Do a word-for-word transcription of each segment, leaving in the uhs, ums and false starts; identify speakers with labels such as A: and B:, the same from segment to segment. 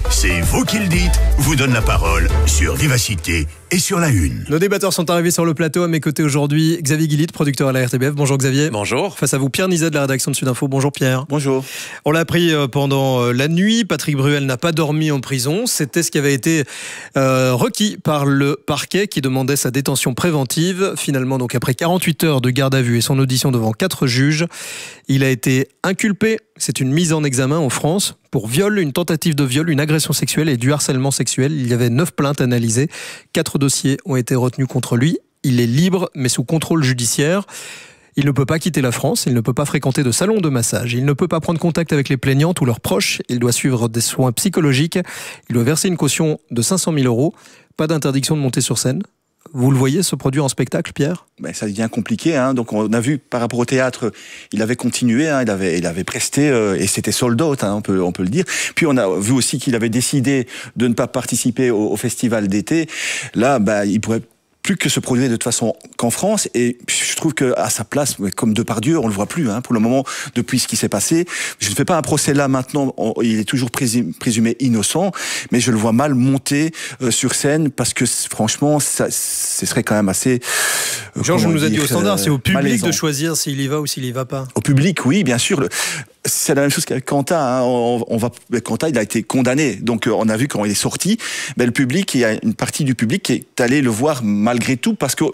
A: C'est vous qui le dites, vous donne la parole sur Vivacité et sur la Une.
B: Nos débatteurs sont arrivés sur le plateau. À mes côtés aujourd'hui, Xavier Guillit, producteur à la R T B F. Bonjour Xavier.
C: Bonjour.
B: Face à vous, Pierre Nizet de la rédaction de Sud Info. Bonjour Pierre.
D: Bonjour.
B: On l'a appris pendant la nuit. Patrick Bruel n'a pas dormi en prison. C'était ce qui avait été euh, requis par le parquet qui demandait sa détention préventive. Finalement, donc après quarante-huit heures de garde à vue et son audition devant quatre juges, il a été inculpé. C'est une mise en examen en France pour viol, une tentative de viol, une agression sexuelle et du harcèlement sexuel. Il y avait neuf plaintes analysées. Quatre dossiers ont été retenus contre lui. Il est libre, mais sous contrôle judiciaire. Il ne peut pas quitter la France, il ne peut pas fréquenter de salon de massage, il ne peut pas prendre contact avec les plaignantes ou leurs proches, il doit suivre des soins psychologiques, il doit verser une caution de cinq cent mille euros. Pas d'interdiction de monter sur scène. Vous le voyez se produire en spectacle, Pierre ?
D: Ben, ça devient compliqué. Hein. Donc on a vu par rapport au théâtre, il avait continué, hein, il avait, il avait presté euh, et c'était sold out, hein, on peut, on peut le dire. Puis on a vu aussi qu'il avait décidé de ne pas participer au, au festival d'été. Là, ben, il pourrait plus que se produire de toute façon qu'en France, et je trouve qu'à sa place, comme Depardieu, on le voit plus, hein, pour le moment, depuis ce qui s'est passé. Je ne fais pas un procès là maintenant, on, il est toujours présumé, présumé innocent, mais je le vois mal monter euh, sur scène, parce que franchement, ça, ce serait quand même assez...
B: Euh, Georges nous a dit au standard, euh, c'est au public
D: malaisant.
B: De choisir s'il y va ou s'il y va pas.
D: Au public, oui, bien sûr. Le... C'est la même chose qu'avec Quentin. Hein. On, on va, Quentin, il a été condamné. Donc, on a vu quand il est sorti, ben, le public, il y a une partie du public qui est allé le voir malgré tout, parce qu'on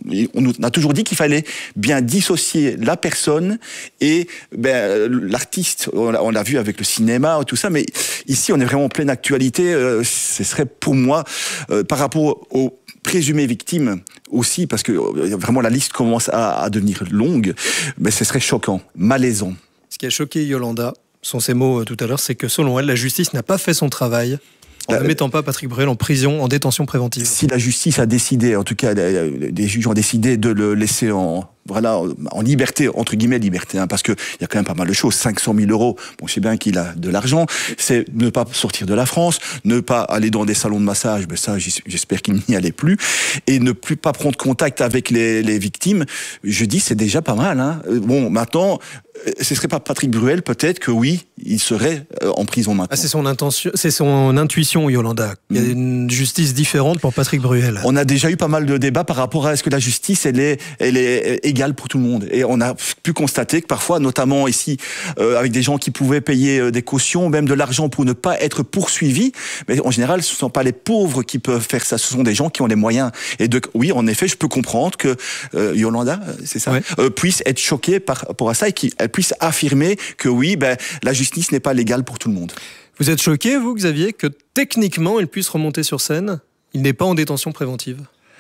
D: on a toujours dit qu'il fallait bien dissocier la personne et ben, l'artiste. On l'a vu avec le cinéma, tout ça. Mais ici, on est vraiment en pleine actualité. Euh, ce serait pour moi, euh, par rapport aux présumées victimes aussi, parce que vraiment la liste commence à, à devenir longue, ben, ce serait choquant, malaisant.
B: Ce qui a choqué Yolanda, sont ses mots tout à l'heure, c'est que selon elle, la justice n'a pas fait son travail en ne mettant pas Patrick Bruel en prison, en détention préventive.
D: Si la justice a décidé, en tout cas des juges ont décidé de le laisser en, voilà, en liberté, entre guillemets liberté, hein, parce qu'il y a quand même pas mal de choses. cinq cent mille euros, bon, je sais bien qu'il a de l'argent, c'est ne pas sortir de la France, ne pas aller dans des salons de massage, ben ça j'espère qu'il n'y allait plus, et ne plus pas prendre contact avec les, les victimes, je dis c'est déjà pas mal. Hein. Bon, maintenant, ce serait pas Patrick Bruel, peut-être que oui, il serait en prison maintenant.
B: Ah, c'est son intention, c'est son intuition, Yolanda. Il y a une justice différente pour Patrick Bruel.
D: On a déjà eu pas mal de débats par rapport à est-ce que la justice, elle est, elle est égale pour tout le monde. Et on a pu constater que parfois, notamment ici, euh, avec des gens qui pouvaient payer des cautions, même de l'argent pour ne pas être poursuivis, mais en général, ce ne sont pas les pauvres qui peuvent faire ça, ce sont des gens qui ont les moyens. Et de, oui, en effet, je peux comprendre que euh, Yolanda, c'est ça, ouais. euh, puisse être choquée par rapport à ça et qu'elle puisse affirmer que oui, ben, la justice n'est pas légale pour tout le monde.
B: Vous êtes choqué, vous, Xavier, que techniquement, il puisse remonter sur scène ? Il n'est pas en détention préventive ?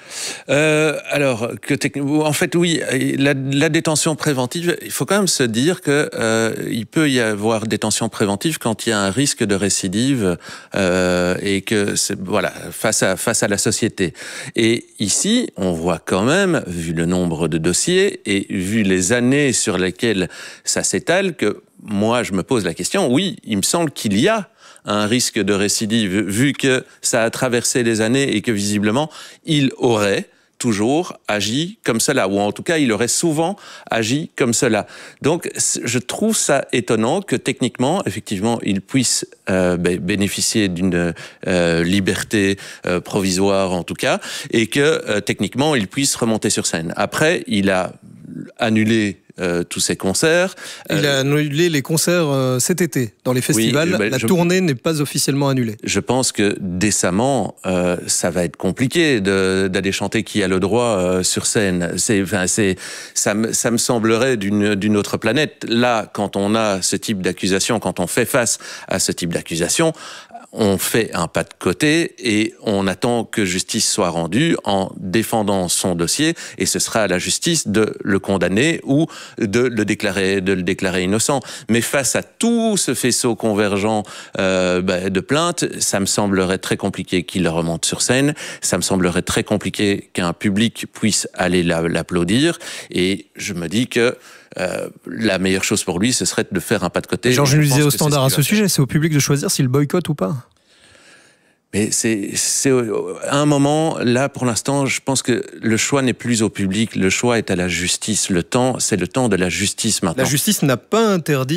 C: Euh, alors, que en fait, oui, la, la détention préventive, il faut quand même se dire que euh, il peut y avoir détention préventive quand il y a un risque de récidive euh, et que c'est, voilà, face à face à la société. Et ici, on voit quand même, vu le nombre de dossiers et vu les années sur lesquelles ça s'étale, que moi, je me pose la question. Oui, il me semble qu'il y a un risque de récidive, vu que ça a traversé les années et que visiblement, il aurait toujours agi comme cela, ou en tout cas, il aurait souvent agi comme cela. Donc, je trouve ça étonnant que techniquement, effectivement, il puisse euh, bénéficier d'une euh, liberté euh, provisoire, en tout cas, et que euh, techniquement, il puisse remonter sur scène. Après, il a annulé Euh, tous ces concerts.
B: Il a annulé les concerts euh, cet été dans les festivals. Oui, ben, la je, tournée n'est pas officiellement annulée.
C: Je pense que décemment, euh, ça va être compliqué de, d'aller chanter Qui a le droit euh, sur scène. C'est, enfin, c'est, ça, me, ça me semblerait d'une, d'une autre planète. Là, quand on a ce type d'accusation, quand on fait face à ce type d'accusation, on fait un pas de côté et on attend que justice soit rendue en défendant son dossier, et ce sera à la justice de le condamner ou de le déclarer, de le déclarer innocent. Mais face à tout ce faisceau convergent euh, bah, de plaintes, ça me semblerait très compliqué qu'il remonte sur scène. Ça me semblerait très compliqué qu'un public puisse aller l'applaudir. Et je me dis que Euh, la meilleure chose pour lui, ce serait de faire un pas de côté.
B: Georges nous disait au standard à ce sujet, c'est au public de choisir s'il boycotte ou pas.
C: Mais c'est, c'est à un moment, là, pour l'instant, je pense que le choix n'est plus au public, le choix est à la justice. Le temps, c'est le temps de la justice maintenant.
B: La justice n'a pas interdit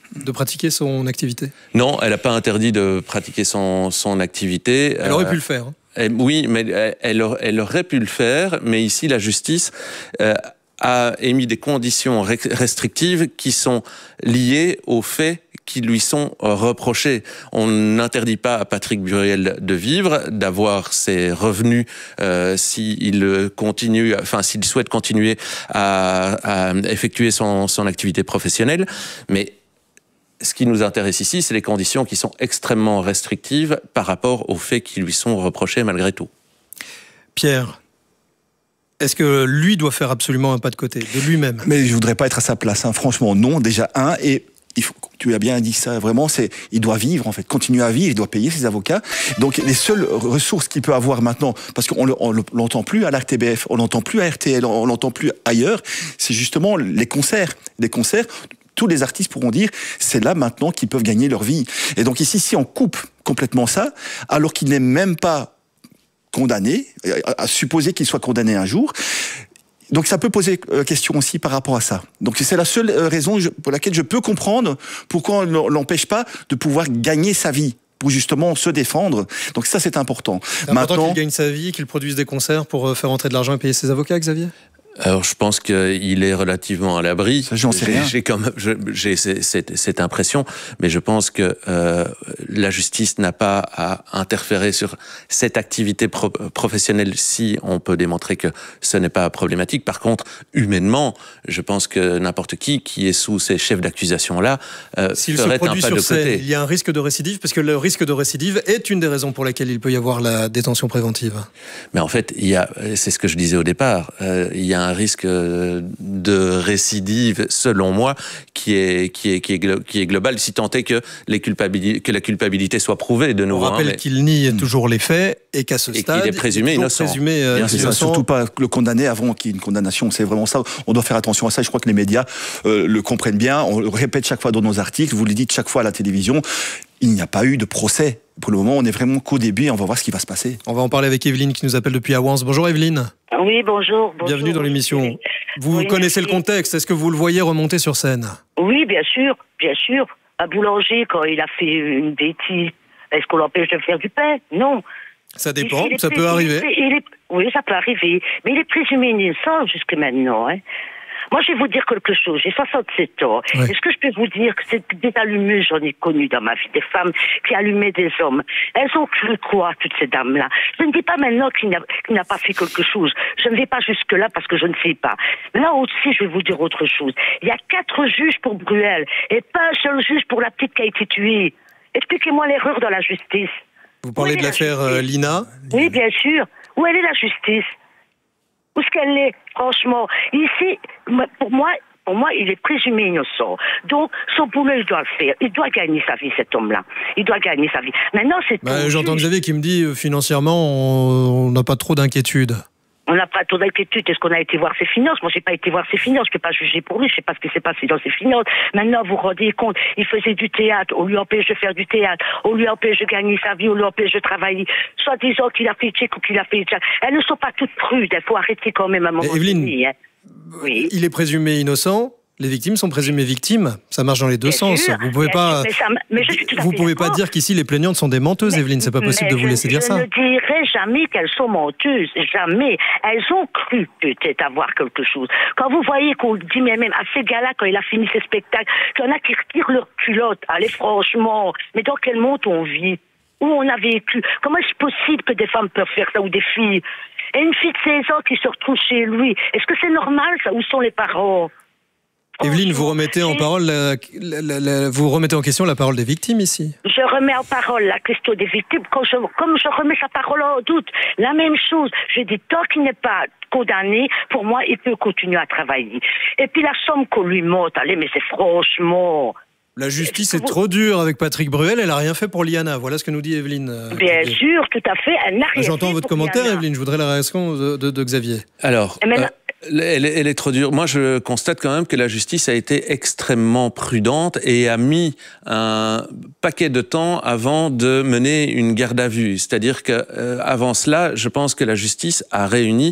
B: de pratiquer son activité?
C: Non, elle n'a pas interdit de pratiquer son, son activité.
B: Elle aurait euh, pu le faire. Hein.
C: Elle, oui, mais elle, elle aurait pu le faire, mais ici, la justice euh, a émis des conditions restrictives qui sont liées au fait qui lui sont reprochés. On n'interdit pas à Patrick Buriel de vivre, d'avoir ses revenus euh, s'il continue, enfin s'il souhaite continuer à, à effectuer son, son activité professionnelle, mais ce qui nous intéresse ici, c'est les conditions qui sont extrêmement restrictives par rapport aux faits qui lui sont reprochés malgré tout.
B: Pierre, est-ce que lui doit faire absolument un pas de côté, de lui-même?
D: Mais je voudrais pas être à sa place, hein. Franchement, non. Déjà, un, et il faut, tu as bien dit ça, vraiment, c'est, il doit vivre, en fait, continuer à vivre, il doit payer ses avocats. Donc, les seules ressources qu'il peut avoir maintenant, parce qu'on ne l'entend plus à l'R T B F, on l'entend plus à R T L, on l'entend plus ailleurs, c'est justement les concerts. Les concerts, tous les artistes pourront dire, c'est là maintenant qu'ils peuvent gagner leur vie. Et donc ici, si on coupe complètement ça, alors qu'il n'est même pas condamné, à supposer qu'il soit condamné un jour, donc ça peut poser question aussi par rapport à ça. Donc c'est la seule raison pour laquelle je peux comprendre pourquoi on ne l'empêche pas de pouvoir gagner sa vie, pour justement se défendre. Donc ça, c'est important.
B: C'est important Maintenant, qu'il gagne sa vie, qu'il produise des concerts pour faire entrer de l'argent et payer ses avocats, Xavier ?
C: Alors, je pense qu'il est relativement à l'abri.
D: J'en sais rien.
C: J'ai comme j'ai cette, cette impression, mais je pense que euh, la justice n'a pas à interférer sur cette activité pro professionnelle si on peut démontrer que ce n'est pas problématique. Par contre, humainement, je pense que n'importe qui qui est sous ces chefs d'accusation là euh, ferait un pas de côté.
B: Il y a un risque de récidive, parce que le risque de récidive est une des raisons pour lesquelles il peut y avoir la détention préventive.
C: Mais en fait, il y a, c'est ce que je disais au départ, euh, il y a un risque de récidive, selon moi, qui est, qui est, qui est, qui est global, si tant est que, les culpabilités, que la culpabilité soit prouvée de nouveau.
B: On rappelle hein, mais... qu'il nie toujours les faits et qu'à ce
C: et
B: stade,
C: qu'il est présumé
B: il est
C: innocent.
B: Présumé, euh,
D: Bien, c'est ça, surtout pas le condamné avant qu'il y ait une condamnation. C'est vraiment ça. On doit faire attention à ça. Je crois que les médias euh, le comprennent bien. On le répète chaque fois dans nos articles. Vous le dites chaque fois à la télévision. Il n'y a pas eu de procès. Pour le moment, on est vraiment qu'au début et on va voir ce qui va se passer.
B: On va en parler avec Evelyne qui nous appelle depuis Awans. Bonjour Evelyne.
E: Oui, bonjour. bonjour.
B: Bienvenue dans l'émission. Vous
E: oui,
B: connaissez
E: merci.
B: le contexte. Est-ce que vous le voyez remonter sur scène?
E: Oui, bien sûr, bien sûr. À Boulanger, quand il a fait une bêtise, est-ce qu'on l'empêche de faire du pain? Non.
B: Ça dépend,
E: il, il
B: ça
E: est,
B: peut
E: il
B: arriver.
E: Est, il est, oui, ça peut arriver. Mais il est présumé innocent jusque maintenant, hein. Moi, je vais vous dire quelque chose. J'ai soixante-sept ans. Ouais. Est-ce que je peux vous dire que c'est des allumeuses, j'en ai connu dans ma vie, des femmes qui allumaient des hommes. Elles ont cru quoi, toutes ces dames-là? Je ne dis pas maintenant qu'il n'a, qu'il n'a pas fait quelque chose. Je ne vais pas jusque-là parce que je ne sais pas. Là aussi, je vais vous dire autre chose. Il y a quatre juges pour Bruel et pas un seul juge pour la petite qui a été tuée. Expliquez-moi l'erreur dans la justice.
B: Vous parlez de l'affaire euh, Lina?
E: Oui, bien sûr. Où elle est la justice? Où est-ce qu'elle est, franchement? Ici, pour moi, pour moi, il est présumé innocent. Donc, son boulot, il doit le faire. Il doit gagner sa vie, cet homme-là. Il doit gagner sa vie. Maintenant, c'est...
B: Bah, j'entends Xavier qui me dit, euh, financièrement, on n'a pas trop d'inquiétude.
E: On n'a pas trop d'inquiétude. Est-ce qu'on a été voir ses finances? Moi, j'ai pas été voir ses finances. Je peux pas juger pour lui. Je sais pas ce qui s'est passé dans ses finances. Maintenant, vous vous rendez compte, il faisait du théâtre. On lui empêche de faire du théâtre. On lui empêche de gagner sa vie. On lui empêche de travailler. Soit disant qu'il a fait tchèque ou qu'il a fait tchèque. Elles ne sont pas toutes prudes. Il faut arrêter quand même à un moment donné. Hein.
B: Oui. Il est présumé innocent. Les victimes sont présumées victimes. Ça marche dans les deux
E: bien
B: sens.
E: Sûr,
B: vous pouvez pas,
E: mais ça, mais
B: vous pouvez pas dire qu'ici les plaignantes sont des menteuses, mais, Evelyne. C'est pas possible de vous laisser
E: je,
B: dire
E: je
B: ça.
E: Je ne dirai jamais qu'elles sont menteuses. Jamais. Elles ont cru peut-être avoir quelque chose. Quand vous voyez qu'on dit, mais même à ces gars-là, quand il a fini ses spectacles, qu'il y en a qui retirent leur culotte. Allez, franchement. Mais dans quel monde on vit? Où on a vécu? Comment est-ce possible que des femmes peuvent faire ça ou des filles? Et une fille de seize ans qui se retrouve chez lui. Est-ce que c'est normal, ça? Où sont les parents?
B: Evelyne, vous remettez en parole, la, la, la, vous remettez en question la parole des victimes ici.
E: Je remets en parole la question des victimes, quand je, comme je remets sa parole en doute. La même chose. Je dis, tant qu'il n'est pas condamné, pour moi, il peut continuer à travailler. Et puis la somme qu'on lui monte, allez, mais c'est franchement...
B: La justice est trop dure avec Patrick Bruel, elle n'a rien fait pour Liana. Voilà ce que nous dit Evelyne.
E: Bien euh, sûr, tout à fait, elle n'a rien fait.
B: J'entends votre commentaire,
E: Liana.
B: Evelyne, je voudrais la réaction de, de, de Xavier.
C: Alors... Elle est, elle est trop dure. Moi, je constate quand même que la justice a été extrêmement prudente et a mis un paquet de temps avant de mener une garde à vue. C'est-à-dire que euh, avant cela, je pense que la justice a réuni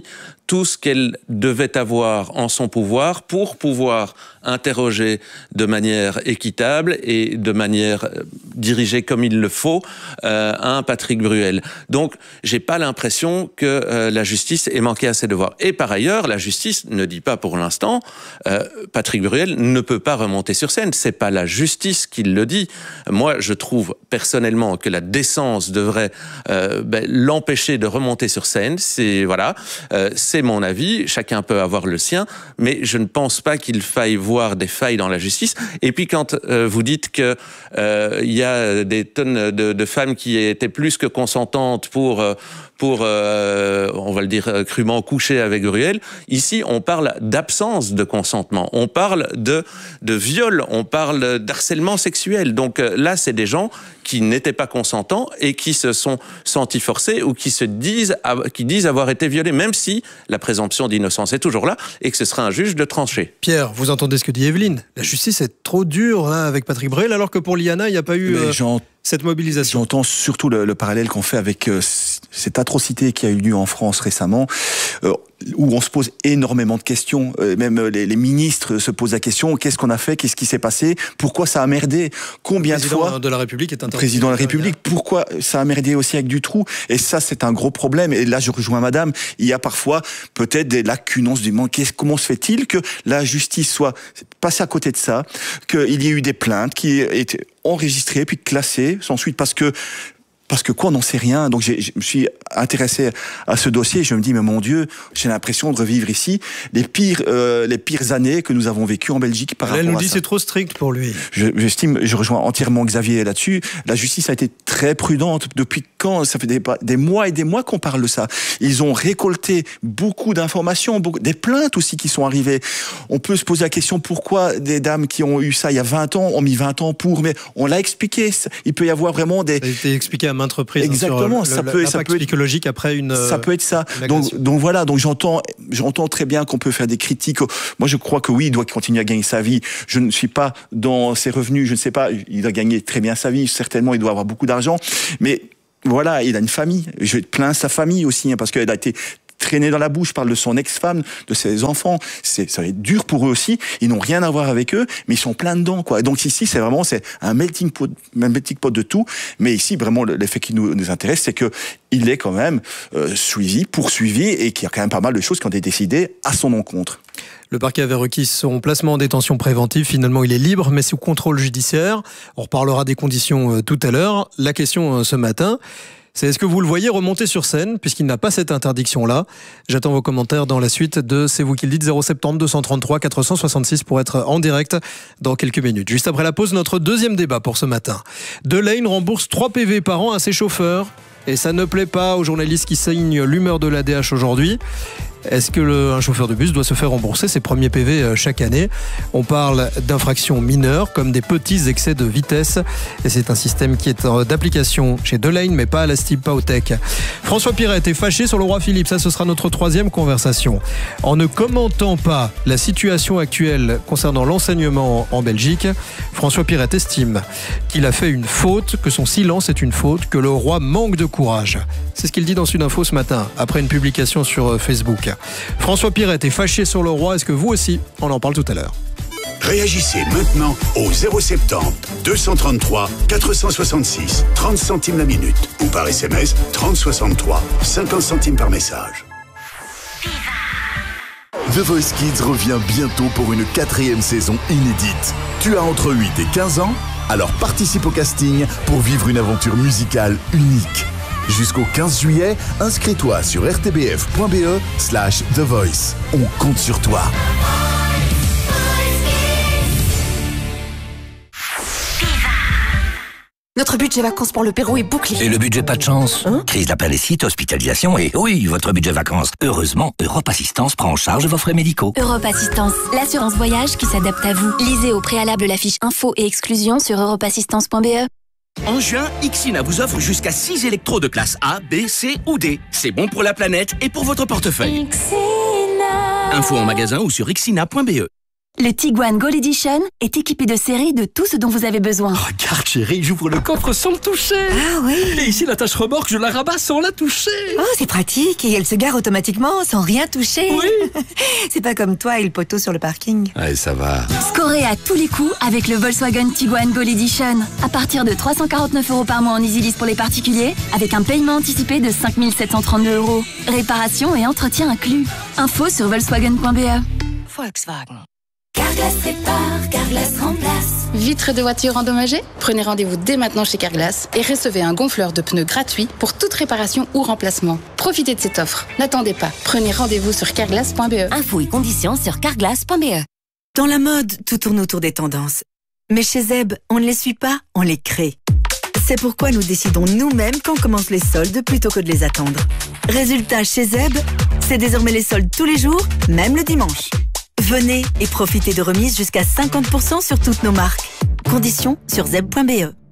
C: tout ce qu'elle devait avoir en son pouvoir pour pouvoir interroger de manière équitable et de manière dirigée comme il le faut euh, un Patrick Bruel. Donc, j'ai pas l'impression que euh, la justice ait manqué à ses devoirs. Et par ailleurs, la justice ne dit pas pour l'instant euh, Patrick Bruel ne peut pas remonter sur scène. C'est pas la justice qui le dit. Moi, je trouve personnellement que la décence devrait euh, ben, l'empêcher de remonter sur scène. C'est voilà, euh, c'est mon avis. Chacun peut avoir le sien, mais je ne pense pas qu'il faille voir des failles dans la justice. Et puis quand euh, vous dites que euh, il y a des tonnes de, de femmes qui étaient plus que consentantes pour euh, pour euh, on va le dire euh, crûment coucher avec Bruel, ici on parle d'absence de consentement, on parle de de viol, on parle d'harcèlement sexuel. Donc euh, là c'est des gens qui n'étaient pas consentants et qui se sont sentis forcés ou qui se disent qui disent avoir été violés, même si la présomption d'innocence est toujours là et que ce sera un juge de trancher.
B: Pierre, vous entendez ce que dit Evelyne. La justice est trop dure hein, avec Patrick Bruel, alors que pour Liana, il n'y a pas eu euh, cette mobilisation.
D: J'entends surtout le, le parallèle qu'on fait avec euh, cette atrocité qui a eu lieu en France récemment, euh, où on se pose énormément de questions. Euh, même les, les ministres se posent la question, qu'est-ce qu'on a fait, qu'est-ce qui s'est passé, pourquoi ça a merdé, combien de fois... Le
B: président de la République est interdit.
D: Président de la République, pourquoi ça a merdé aussi avec Dutroux. Et ça, c'est un gros problème. Et là, je rejoins madame, il y a parfois peut-être des lacunes. On se demande comment se fait-il que la justice soit passée à côté de ça, qu'il y ait eu des plaintes qui étaient enregistrées puis classées sans suite, parce que Parce que quoi, on n'en sait rien. Donc j'ai, je me suis intéressé à ce dossier et je me dis, mais mon Dieu, j'ai l'impression de revivre ici les pires, euh, les pires années que nous avons vécues en Belgique par
B: Elle
D: rapport
B: nous
D: à
B: dit
D: ça.
B: C'est trop strict pour lui.
D: Je, j'estime, je rejoins entièrement Xavier là-dessus. La justice a été très prudente. Depuis quand? Ça fait des, des mois et des mois qu'on parle de ça. Ils ont récolté beaucoup d'informations, beaucoup, des plaintes aussi qui sont arrivées. On peut se poser la question pourquoi des dames qui ont eu ça il y a vingt ans ont mis vingt ans pour, mais on l'a expliqué. Il peut y avoir vraiment des...
B: Ça a été expliqué à maintes reprises.
D: Exactement,
B: hein,
D: ça
B: le,
D: peut, ça peut être
B: psychologique après une.
D: Ça peut être ça. Donc, donc voilà, donc j'entends, j'entends très bien qu'on peut faire des critiques. Moi, je crois que oui, il doit continuer à gagner sa vie. Je ne suis pas dans ses revenus, je ne sais pas. Il doit gagner très bien sa vie. Certainement, il doit avoir beaucoup d'argent. Mais voilà, il a une famille. Je plains sa famille aussi, hein, parce qu'elle a été traîné dans la bouche, je parle de son ex-femme, de ses enfants, c'est, ça va être dur pour eux aussi, ils n'ont rien à voir avec eux, mais ils sont plein dedans, quoi. Donc ici, c'est vraiment, c'est un melting pot, un melting pot de tout, mais ici, vraiment, l'effet qui nous, nous intéresse, c'est que il est quand même euh, suivi, poursuivi, et qu'il y a quand même pas mal de choses qui ont été décidées à son encontre.
B: Le parquet avait requis son placement en détention préventive. Finalement, il est libre, mais sous contrôle judiciaire. On reparlera des conditions euh, tout à l'heure. La question euh, ce matin, c'est est-ce que vous le voyez remonter sur scène, puisqu'il n'a pas cette interdiction-là? J'attends vos commentaires dans la suite de C'est vous qui le dites, zéro sept zéro deux cent trente-trois quatre cent soixante-six pour être en direct dans quelques minutes. Juste après la pause, notre deuxième débat pour ce matin. Delane rembourse trois P V par an à ses chauffeurs. Et ça ne plaît pas aux journalistes qui signent l'humeur de l'A D H aujourd'hui. Est-ce que le, un chauffeur de bus doit se faire rembourser ses premiers P V chaque année? On parle d'infractions mineures comme des petits excès de vitesse. Et c'est un système qui est d'application chez Delane, mais pas à la Steve Pautec. François Pirette est fâché sur le roi Philippe. Ça, ce sera notre troisième conversation. En ne commentant pas la situation actuelle concernant l'enseignement en Belgique, François Pirette estime qu'il a fait une faute, que son silence est une faute, que le roi manque de courage. C'est ce qu'il dit dans Sud Info ce matin, après une publication sur Facebook. François Pirette est fâché sur le roi. Est-ce que vous aussi? On en parle tout à l'heure.
A: Réagissez maintenant au zéro sept zéro deux cent trente-trois quatre cent soixante-six, trente centimes la minute, ou par S M S trente soixante-trois, cinquante centimes par message.
F: The Voice Kids revient bientôt pour une quatrième saison inédite. Tu as entre huit et quinze ans? Alors participe au casting pour vivre une aventure musicale unique. Jusqu'au quinze juillet, inscris-toi sur rtbf.be slash The Voice. On compte sur toi.
G: Notre budget vacances pour le Pérou est bouclé.
H: Et le budget pas de chance hein? Crise d'appendicite, hospitalisation et oui, votre budget vacances. Heureusement, Europe Assistance prend en charge vos frais médicaux.
I: Europe Assistance, l'assurance voyage qui s'adapte à vous. Lisez au préalable la fiche info et exclusion sur europe assistance point b e.
J: En juin, Ixina vous offre jusqu'à six électros de classe A, B, C ou D. C'est bon pour la planète et pour votre portefeuille. Ixina. Info en magasin ou sur ixina point b e.
I: Le Tiguan Gold Edition est équipé de série de tout ce dont vous avez besoin.
K: Regarde chérie, j'ouvre le coffre sans le toucher.
L: Ah oui.
K: Et ici l'attache remorque, je la rabats sans la toucher.
L: Oh, c'est pratique et elle se gare automatiquement sans rien toucher.
K: Oui.
L: C'est pas comme toi et le poteau sur le parking.
K: Allez, ça va.
I: Scorez à tous les coups avec le Volkswagen Tiguan Gold Edition. À partir de trois cent quarante-neuf euros par mois en EasyLease pour les particuliers, avec un paiement anticipé de cinq mille sept cent trente-deux euros. Réparation et entretien inclus. Info sur volkswagen point b e.
L: Volkswagen.
M: Carglass répare, Carglass remplace.
N: Vitres de voiture endommagées? Prenez rendez-vous dès maintenant chez Carglass et recevez un gonfleur de pneus gratuit pour toute réparation ou remplacement. Profitez de cette offre. N'attendez pas. Prenez rendez-vous sur carglass point b e.
G: Infos et conditions sur carglass point b e.
L: Dans la mode, tout tourne autour des tendances. Mais chez Zeb, on ne les suit pas, on les crée. C'est pourquoi nous décidons nous-mêmes quand commencent les soldes plutôt que de les attendre. Résultat, chez Zeb, c'est désormais les soldes tous les jours, même le dimanche. Venez et profitez de remises jusqu'à cinquante pour cent sur toutes nos marques. Conditions sur zeb point b e.